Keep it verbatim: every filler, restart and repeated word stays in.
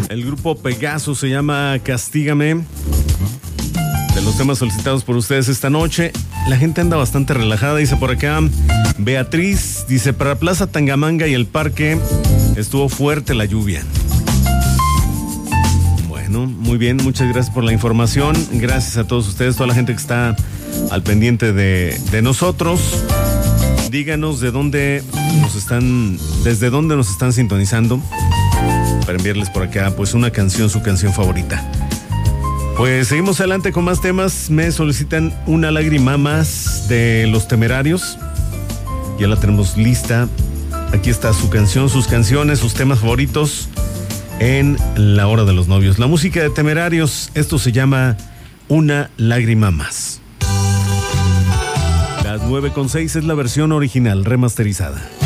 El grupo Pegaso se llama Castígame. De los temas solicitados por ustedes esta noche. La gente anda bastante relajada, dice por acá Beatriz, dice, para Plaza Tangamanga y el parque estuvo fuerte la lluvia. Bueno, muy bien, muchas gracias por la información. Gracias a todos ustedes, toda la gente que está al pendiente de, de nosotros. Díganos de dónde nos están, desde dónde nos están sintonizando para enviarles por acá pues una canción, su canción favorita. Pues seguimos adelante con más temas. Me solicitan Una lágrima más de Los Temerarios. Ya la tenemos lista. Aquí está su canción, sus canciones, sus temas favoritos en La Hora de los Novios. La música de Temerarios, esto se llama Una lágrima más. Las nueve con seis es la versión original remasterizada.